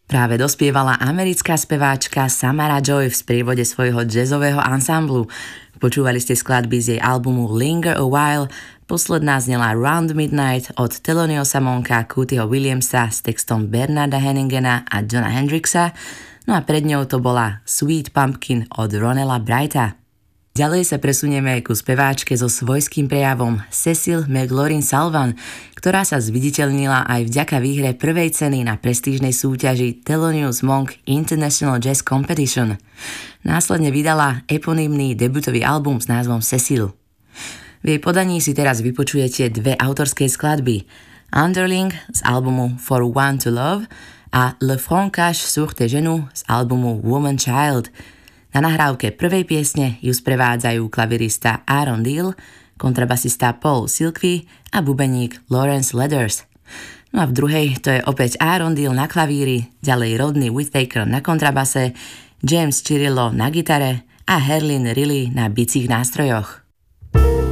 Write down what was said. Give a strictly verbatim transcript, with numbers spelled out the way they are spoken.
Práve dospievala americká speváčka Samara Joy v sprievode svojho jazzového ansamblu. Počúvali ste skladby z jej albumu Linger a While, posledná znela Round Midnight od Theloniosa Monka, Cootyho Williamsa s textom Bernarda Henningena a Johna Hendrixa, no a pred ňou to bola Sweet Pumpkin od Ronella Brighta. Ďalej sa presunieme ku speváčke so svojským prejavom Cecil McLaurin Salvan, ktorá sa zviditeľnila aj vďaka výhre prvej ceny na prestížnej súťaži Thelonious Monk International Jazz Competition. Následne vydala eponymný debutový album s názvom Cecil. V jej podaní si teraz vypočujete dve autorské skladby: Underling z albumu For One to Love a Le Francage sur tes genoux z albumu Woman Child. Na nahrávke prvej piesne ju sprevádzajú klavirista Aaron Deal, kontrabasista Paul Silkwy a bubeník Lawrence Leathers. No a v druhej to je opäť Aaron Deal na klavíri, ďalej Rodney Whittaker na kontrabase, James Cirillo na gitare a Herlin Riley na bicích nástrojoch.